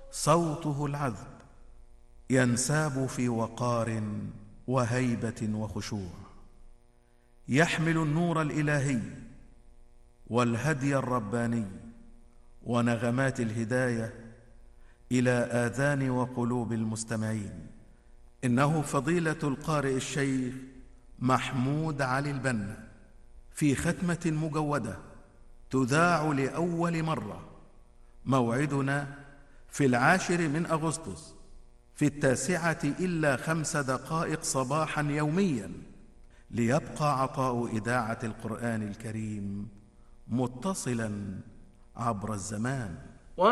صوته العذب ينساب في وقار وهيبة وخشوع، يحمل النور الإلهي والهدي الرباني ونغمات الهداية إلى آذان وقلوب المستمعين. إنه فضيلة القارئ الشيخ محمود علي البنا، في ختمة مجودة تذاع لأول مرة. موعدنا في 10 أغسطس في 9:05 صباحا يوميا، ليبقى عطاء إذاعة القرآن الكريم متصلا عبر الزمان.